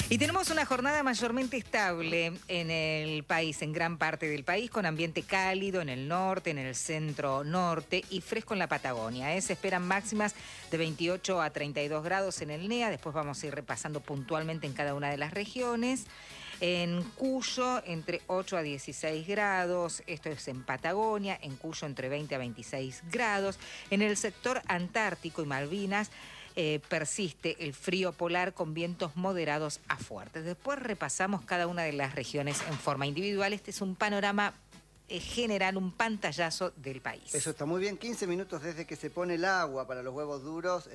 Y tenemos una jornada mayormente estable en el país, en gran parte del país, con ambiente cálido en el norte, en el centro norte y fresco en la Patagonia. Se esperan máximas de 28 a 32 grados en el NEA, después vamos a ir repasando puntualmente en cada una de las regiones. En Cuyo, entre 8 a 16 grados, esto es en Patagonia, en Cuyo entre 20 a 26 grados. En el sector Antártico y Malvinas, persiste el frío polar con vientos moderados a fuertes. Después repasamos cada una de las regiones en forma individual. Este es un panorama general, un pantallazo del país. Eso está muy bien. 15 minutos desde que se pone el agua para los huevos duros.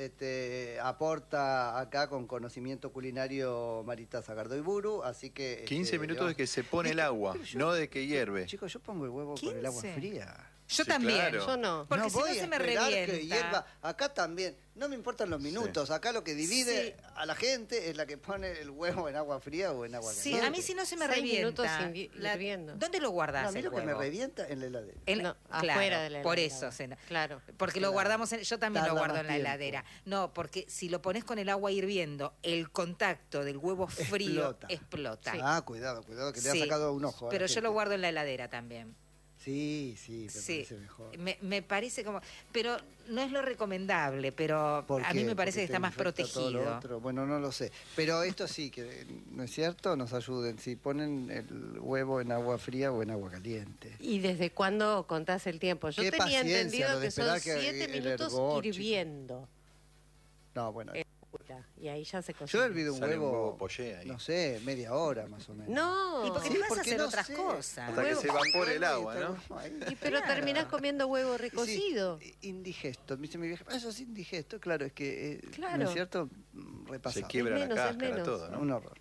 Aporta acá con conocimiento culinario Marita Zagardoiburu, así que... 15 minutos de que se pone el agua, no de que hierve. Chicos, yo pongo el huevo 15. Con el agua fría. Yo sí, también. Claro. Yo no. Porque si no se me revienta. Que hierva. Acá también. No me importan los minutos. Sí. Acá lo que divide a la gente es la que pone el huevo en agua fría o en agua caliente. Sí, a mí si no se me revienta. ¿Dónde lo guardás? No, a mí lo que me revienta en la heladera. Claro, afuera de la heladera. Por eso. Claro. Porque lo guardamos yo también lo guardo en la heladera. No, porque si lo pones con el agua hirviendo, el contacto del huevo frío explota. Sí. Ah, cuidado, que te ha sacado un ojo. Pero yo lo guardo en la heladera también. Sí, me parece mejor. Me parece como... Pero no es lo recomendable, pero a mí me parece que está más protegido. Bueno, no lo sé. Pero esto sí, que no es cierto, nos ayuden. Si ponen el huevo en agua fría o en agua caliente. ¿Y desde cuándo contás el tiempo? Yo tenía entendido que son 7 minutos hirviendo. No, bueno... Y ahí ya se cocina. Yo hervido un huevo ahí. No sé, media hora más o menos. No. ¿Y por qué te vas a hacer otras cosas? Hasta que se evapore el agua, ¿no? Pero terminás comiendo huevo recocido. Sí, indigesto. Me dice mi vieja, eso es indigesto. Claro, es que, ¿no es cierto? Repasado. Se quiebra la cáscara, todo, ¿no? Un horror.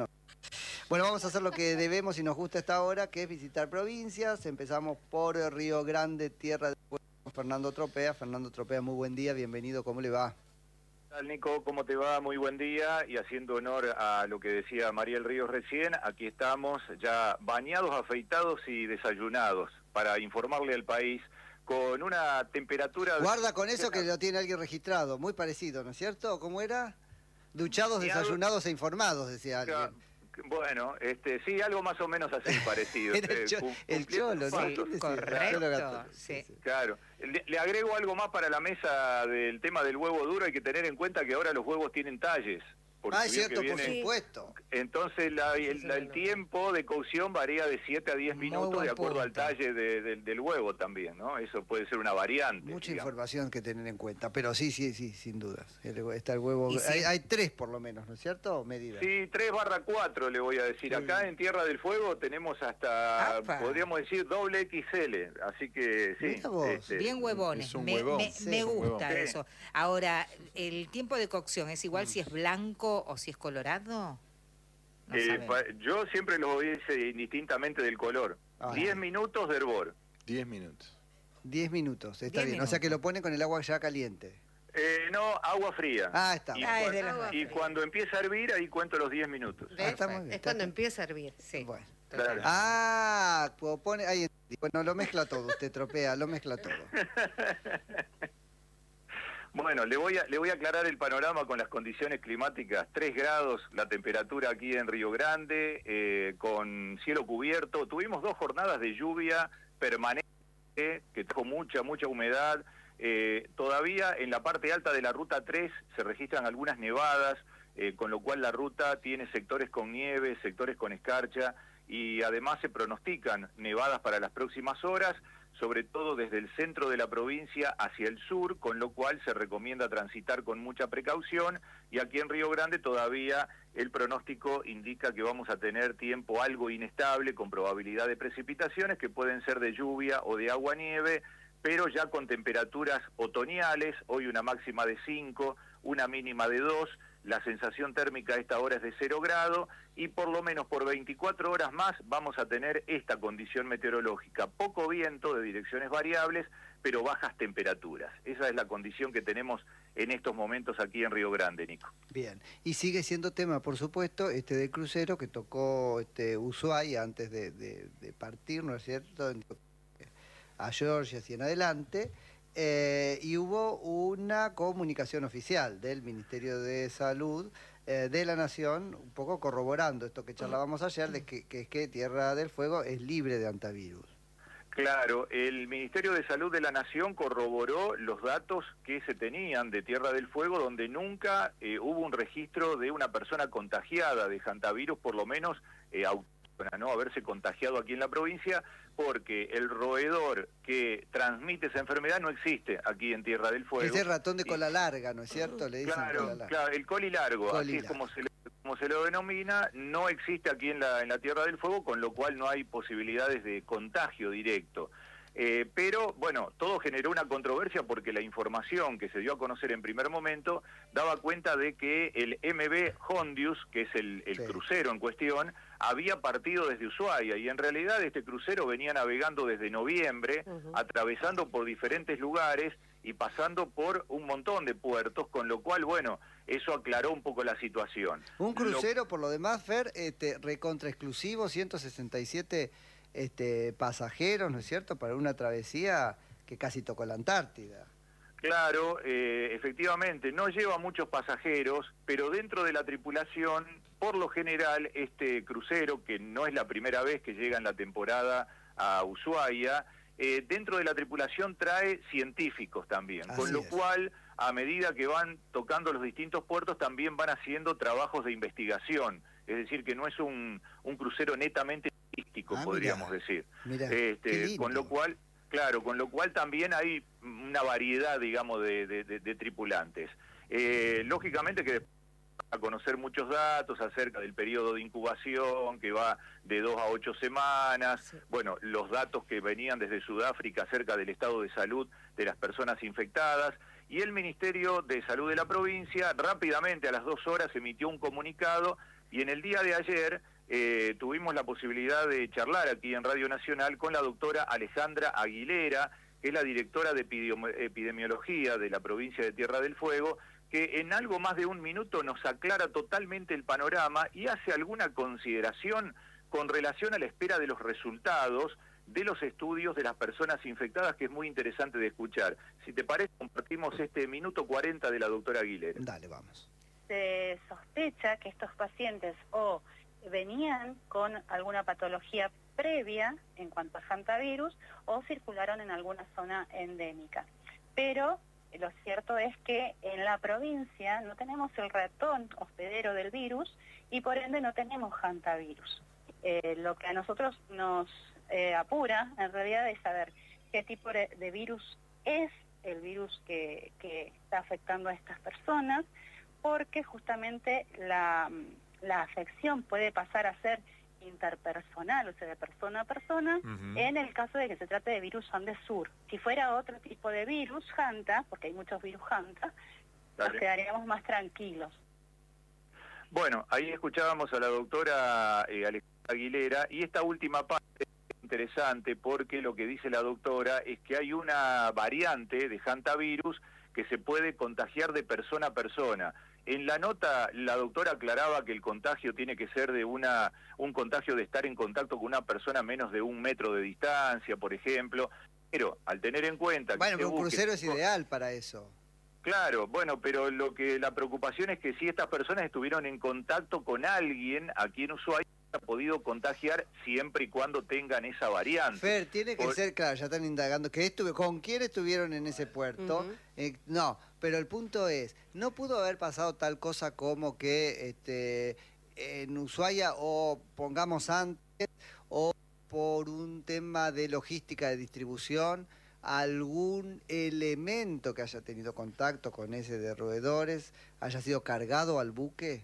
Bueno, vamos a hacer lo que debemos y nos gusta esta hora, que es visitar provincias. Empezamos por Río Grande, Tierra del Fuego, Fernando Tropea. Fernando Tropea, muy buen día, bienvenido, ¿cómo le va? ¿Qué tal, Nico? ¿Cómo te va? Muy buen día, y haciendo honor a lo que decía Mariel Ríos recién, aquí estamos ya bañados, afeitados y desayunados para informarle al país con una temperatura... Guarda con eso que lo tiene alguien registrado, muy parecido, ¿no es cierto? ¿Cómo era? Duchados, desayunados e informados, decía alguien. Bueno, sí, algo más o menos así parecido. El cholo, ¿no? Sí, correcto. Sí. Claro. Le agrego algo más para la mesa del tema del huevo duro. Hay que tener en cuenta que ahora los huevos tienen talles. Es cierto, por supuesto. Entonces el tiempo de cocción varía de 7 a 10 minutos de acuerdo al talle del huevo también, ¿no? Eso puede ser una variante. Mucha información que tener en cuenta, pero sí, sin dudas. Está el huevo, hay 3 por lo menos, ¿no es cierto? Medidas. Sí, 3/4 le voy a decir. Sí. Acá en Tierra del Fuego tenemos hasta, podríamos decir, doble XL, así que sí. Bien huevones, me gusta eso. Ahora, ¿el tiempo de cocción es igual si es blanco o si es colorado? Yo siempre lo hice indistintamente del color. 10 minutos de hervor. 10 minutos. 10 minutos, está bien. O sea que lo pone con el agua ya caliente. No, agua fría. Está. Y cuando empieza a hervir, ahí cuento los 10 minutos. Es cuando empieza a hervir. Sí. Bueno. Claro. Pone ahí. Bueno, lo mezcla todo, usted Tropea, lo mezcla todo. Bueno, le voy a aclarar el panorama con las condiciones climáticas. 3 grados la temperatura aquí en Río Grande, con cielo cubierto. Tuvimos 2 jornadas de lluvia permanente, que trajo mucha humedad. Todavía en la parte alta de la Ruta 3 se registran algunas nevadas, con lo cual la ruta tiene sectores con nieve, sectores con escarcha, y además se pronostican nevadas para las próximas horas, sobre todo desde el centro de la provincia hacia el sur, con lo cual se recomienda transitar con mucha precaución, y aquí en Río Grande todavía el pronóstico indica que vamos a tener tiempo algo inestable, con probabilidad de precipitaciones que pueden ser de lluvia o de agua-nieve, pero ya con temperaturas otoñales, hoy una máxima de 5, una mínima de 2, la sensación térmica a esta hora es de 0 grado, y por lo menos por 24 horas más vamos a tener esta condición meteorológica. Poco viento de direcciones variables, pero bajas temperaturas. Esa es la condición que tenemos en estos momentos aquí en Río Grande, Nico. Bien, y sigue siendo tema, por supuesto, del crucero que tocó Ushuaia antes de partir, ¿no es cierto?, a Georgia hacia en adelante. Y hubo una comunicación oficial del Ministerio de Salud de la Nación, un poco corroborando esto que charlábamos ayer, de que Tierra del Fuego es libre de hantavirus. Claro, el Ministerio de Salud de la Nación corroboró los datos que se tenían de Tierra del Fuego, donde nunca hubo un registro de una persona contagiada de hantavirus, por lo menos autóctona, ¿no? Haberse contagiado aquí en la provincia, porque el roedor que transmite esa enfermedad no existe aquí en Tierra del Fuego. Es el ratón de cola larga, ¿no es cierto? Le dicen claro, cola larga. Claro, el colilargo, así es como se lo denomina, no existe aquí en la Tierra del Fuego, con lo cual no hay posibilidades de contagio directo. Pero, bueno, todo generó una controversia porque la información que se dio a conocer en primer momento daba cuenta de que el MV Hondius, que es el crucero en cuestión, había partido desde Ushuaia, y en realidad este crucero venía navegando desde noviembre, atravesando por diferentes lugares y pasando por un montón de puertos, con lo cual, bueno, eso aclaró un poco la situación. Un crucero, por lo demás, Fer, recontra exclusivo, 167 pasajeros, ¿no es cierto?, para una travesía que casi tocó la Antártida. Claro, efectivamente, no lleva muchos pasajeros, pero dentro de la tripulación, por lo general, este crucero, que no es la primera vez que llega en la temporada a Ushuaia, dentro de la tripulación trae científicos también, con lo cual, a medida que van tocando los distintos puertos, también van haciendo trabajos de investigación, es decir, que no es un crucero netamente turístico, podríamos decir. Con lo cual... Claro, con lo cual también hay una variedad, digamos, de tripulantes. Lógicamente que a conocer muchos datos acerca del periodo de incubación, que va de 2 a 8 semanas, bueno, los datos que venían desde Sudáfrica acerca del estado de salud de las personas infectadas, y el Ministerio de Salud de la provincia rápidamente a las 2 horas emitió un comunicado, y en el día de ayer tuvimos la posibilidad de charlar aquí en Radio Nacional con la doctora Alejandra Aguilera, que es la directora de epidemiología de la provincia de Tierra del Fuego, que en algo más de un minuto nos aclara totalmente el panorama y hace alguna consideración con relación a la espera de los resultados de los estudios de las personas infectadas, que es muy interesante de escuchar. Si te parece, compartimos este minuto 40 de la doctora Aguilera. Dale, vamos. Se sospecha que estos pacientes o venían con alguna patología previa en cuanto a hantavirus o circularon en alguna zona endémica. Pero lo cierto es que en la provincia no tenemos el ratón hospedero del virus y por ende no tenemos hantavirus. Lo que a nosotros nos apura en realidad es saber qué tipo de virus es el virus que está afectando a estas personas, porque justamente la afección puede pasar a ser interpersonal, o sea, de persona a persona, en el caso de que se trate de virus Andes-Sur. Si fuera otro tipo de virus, Hanta, porque hay muchos virus Hanta, nos quedaríamos más tranquilos. Bueno, ahí escuchábamos a la doctora Alejandra Aguilera, y esta última parte es interesante porque lo que dice la doctora es que hay una variante de hantavirus que se puede contagiar de persona a persona. En la nota, la doctora aclaraba que el contagio tiene que ser de un contagio de estar en contacto con una persona a menos de 1 metro de distancia, por ejemplo, pero al tener en cuenta... Bueno, pero un crucero es ideal para eso. Claro, bueno, pero la preocupación es que si estas personas estuvieron en contacto con alguien aquí en Ushuaia, ha podido contagiar siempre y cuando tengan esa variante. Fer, tiene que ser, claro, ya están indagando, ¿con quién estuvieron en ese puerto? No, pero el punto es, no pudo haber pasado tal cosa como que en Ushuaia, o pongamos antes, o por un tema de logística de distribución, algún elemento que haya tenido contacto con ese de roedores haya sido cargado al buque.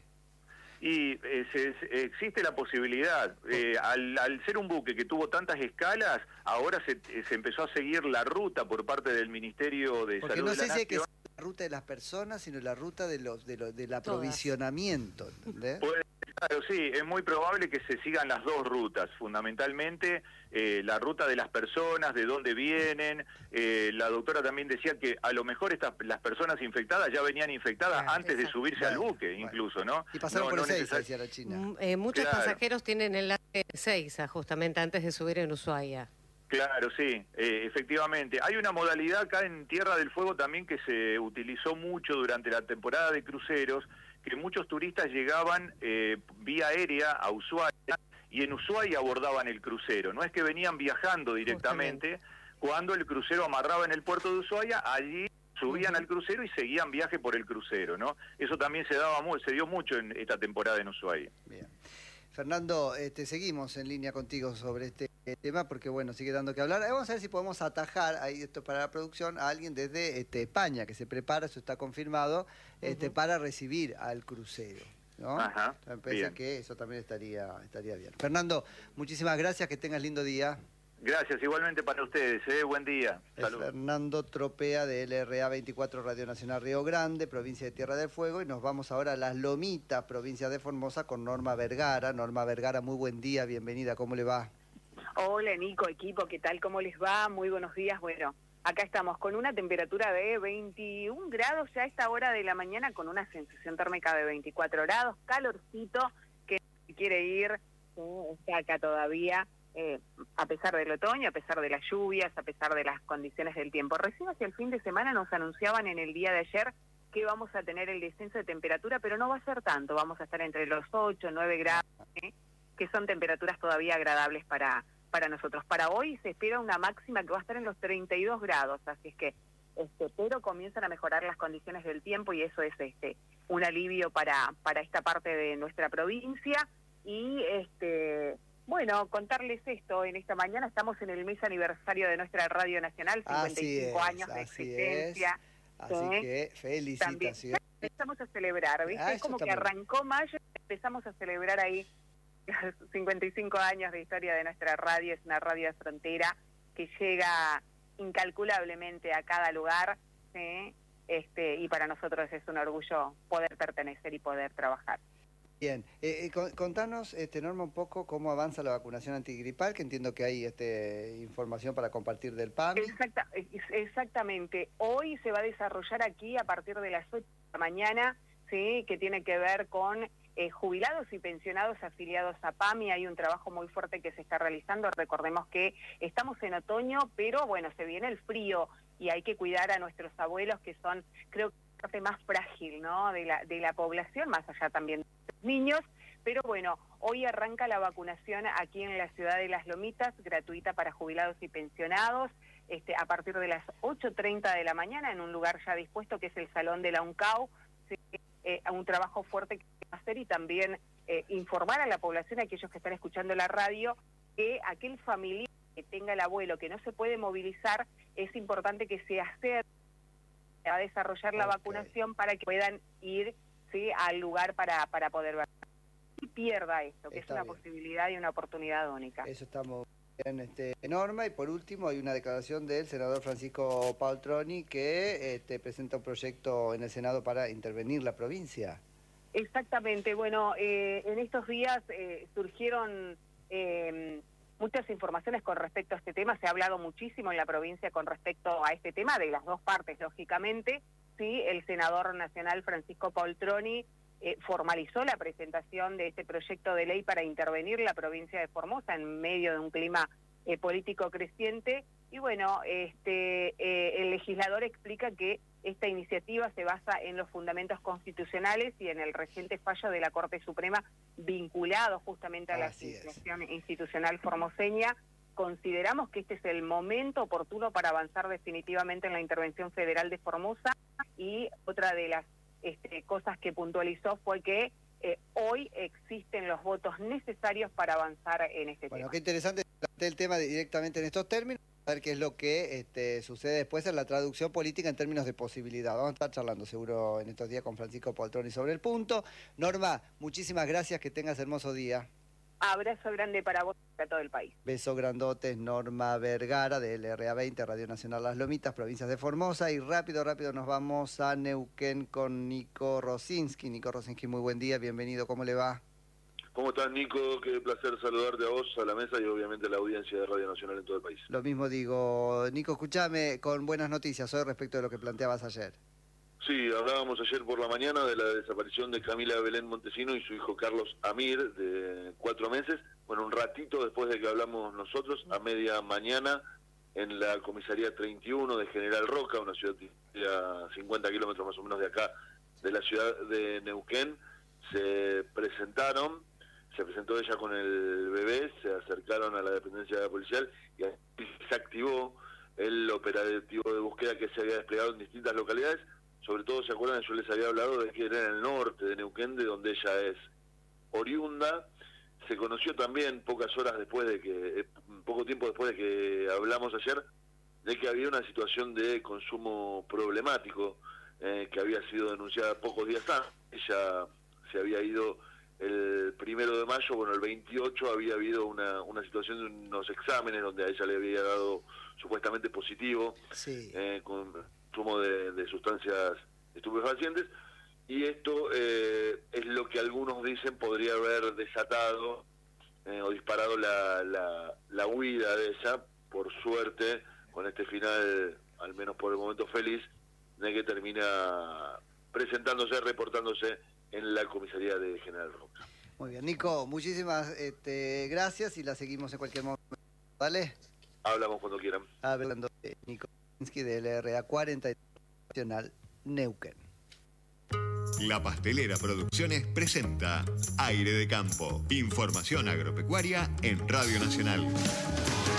Y existe la posibilidad, al ser un buque que tuvo tantas escalas, ahora se empezó a seguir la ruta por parte del Ministerio de Salud de la Nación. Porque no sé si hay que ser la ruta de las personas, sino la ruta del aprovisionamiento, ¿entendés? Claro, sí, es muy probable que se sigan las dos rutas, fundamentalmente la ruta de las personas, de dónde vienen. La doctora también decía que a lo mejor las personas infectadas ya venían infectadas antes de subirse al buque, incluso, ¿no? Y pasaron por Ezeiza, decía la China. Muchos pasajeros tienen enlace de Ezeiza, justamente antes de subir en Ushuaia. Claro, sí, efectivamente. Hay una modalidad acá en Tierra del Fuego también que se utilizó mucho durante la temporada de cruceros, que muchos turistas llegaban vía aérea a Ushuaia y en Ushuaia abordaban el crucero. No es que venían viajando directamente. Cuando el crucero amarraba en el puerto de Ushuaia, allí subían al crucero y seguían viaje por el crucero, ¿no? Eso también se dio mucho en esta temporada en Ushuaia. Bien. Fernando, seguimos en línea contigo sobre este tema porque, bueno, sigue dando que hablar. Vamos a ver si podemos atajar, ahí esto para la producción, a alguien desde España que se prepara, eso está confirmado, para recibir al crucero, ¿no? Ajá, me parece que eso también estaría bien. Fernando, muchísimas gracias, que tengas lindo día. Gracias, igualmente para ustedes, buen día. Salud. Fernando Tropea de LRA 24 Radio Nacional Río Grande, provincia de Tierra del Fuego, y nos vamos ahora a Las Lomitas, provincia de Formosa, con Norma Vergara. Norma Vergara, muy buen día, bienvenida, ¿cómo le va? Hola Nico, equipo, ¿qué tal? ¿Cómo les va? Muy buenos días. Bueno, acá estamos con una temperatura de 21 grados ya a esta hora de la mañana, con una sensación térmica de 24 grados, calorcito, que quiere ir, está acá todavía. A pesar del otoño, a pesar de las lluvias, a pesar de las condiciones del tiempo. Recién hacia el fin de semana nos anunciaban en el día de ayer que vamos a tener el descenso de temperatura, pero no va a ser tanto, vamos a estar entre los 8, 9 grados, que son temperaturas todavía agradables para nosotros. Para hoy se espera una máxima que va a estar en los 32 grados, así es que, pero comienzan a mejorar las condiciones del tiempo y eso es un alivio para esta parte de nuestra provincia. Y bueno, contarles esto, en esta mañana estamos en el mes aniversario de nuestra Radio Nacional, 55 años de existencia. Así que felicitaciones. También empezamos a celebrar, ¿viste? Es como que arrancó mayo, empezamos a celebrar ahí los 55 años de historia de nuestra radio. Es una radio de frontera que llega incalculablemente a cada lugar, ¿sí? Y para nosotros es un orgullo poder pertenecer y poder trabajar. Bien, contanos, Norma, un poco cómo avanza la vacunación antigripal, que entiendo que hay información para compartir del PAMI. Exactamente. Hoy se va a desarrollar aquí a partir de las 8 de la mañana, ¿sí? Que tiene que ver con jubilados y pensionados afiliados a PAMI. Hay un trabajo muy fuerte que se está realizando. Recordemos que estamos en otoño, pero bueno, se viene el frío y hay que cuidar a nuestros abuelos, que son, creo que, la parte más frágil, ¿no? de la población, más allá también de los niños. Pero bueno, hoy arranca la vacunación aquí en la ciudad de Las Lomitas, gratuita para jubilados y pensionados, a partir de las 8:30 de la mañana, en un lugar ya dispuesto que es el Salón de la UNCAU. ¿Sí? Un trabajo fuerte que va a hacer, y también informar a la población, a aquellos que están escuchando la radio, que aquel familiar que tenga el abuelo que no se puede movilizar, es importante que se acerque a desarrollar la vacunación para que puedan ir, ¿sí? Al lugar para poder ver. Y pierda esto, que es una posibilidad y una oportunidad única. Eso estamos bien, Norma. Y por último, hay una declaración del senador Francisco Poltroni que presenta un proyecto en el Senado para intervenir la provincia. Exactamente. Bueno, en estos días surgieron muchas informaciones con respecto a este tema. Se ha hablado muchísimo en la provincia con respecto a este tema, de las dos partes, lógicamente. Sí, el senador nacional Francisco Poltroni formalizó la presentación de este proyecto de ley para intervenir la provincia de Formosa en medio de un clima político creciente. Y bueno, el legislador explica que esta iniciativa se basa en los fundamentos constitucionales y en el reciente fallo de la Corte Suprema vinculado justamente a la situación institucional formoseña. Consideramos que este es el momento oportuno para avanzar definitivamente en la intervención federal de Formosa, y otra de las cosas que puntualizó fue que hoy existen los votos necesarios para avanzar en este tema. Bueno, qué interesante el tema directamente en estos términos. A ver qué es lo que sucede después en la traducción política en términos de posibilidad. Vamos a estar charlando seguro en estos días con Francisco Poltroni sobre el punto. Norma, muchísimas gracias, que tengas hermoso día. Abrazo grande para vos y para todo el país. Beso grandote, Norma Vergara de LRA 20, Radio Nacional Las Lomitas, provincias de Formosa. Y rápido nos vamos a Neuquén con Nico Rosinski. Nico Rosinski, muy buen día, bienvenido, ¿cómo le va? ¿Cómo estás, Nico? Qué placer saludarte a vos, a la mesa y obviamente a la audiencia de Radio Nacional en todo el país. Lo mismo digo. Nico, escúchame con buenas noticias hoy respecto de lo que planteabas ayer. Sí, hablábamos ayer por la mañana de la desaparición de Camila Belén Montesino y su hijo Carlos Amir, de 4 meses. Bueno, un ratito después de que hablamos nosotros, a media mañana, en la comisaría 31 de General Roca, una ciudad a 50 kilómetros más o menos de acá, de la ciudad de Neuquén se presentó ella con el bebé, se acercaron a la dependencia policial y se activó el operativo de búsqueda que se había desplegado en distintas localidades. Sobre todo, ¿se acuerdan? Yo les había hablado de que era en el norte de Neuquén, de donde ella es oriunda. Se conoció también poco tiempo después de que hablamos ayer, de que había una situación de consumo problemático que había sido denunciada pocos días antes. Ella se había ido el 1 de mayo, bueno, el 28 había habido una situación de unos exámenes donde a ella le había dado supuestamente positivo, sí, con consumo de sustancias estupefacientes, y esto es lo que algunos dicen podría haber desatado o disparado la huida de ella. Por suerte, con este final, al menos por el momento feliz, de que termina reportándose en la comisaría de General Roca. Muy bien, Nico, muchísimas gracias y la seguimos en cualquier momento. ¿Vale? Hablamos cuando quieran. Hablando de Nico Pinsky del RA 40 Nacional Neuquén. La Pastelera Producciones presenta Aire de Campo. Información agropecuaria en Radio Nacional.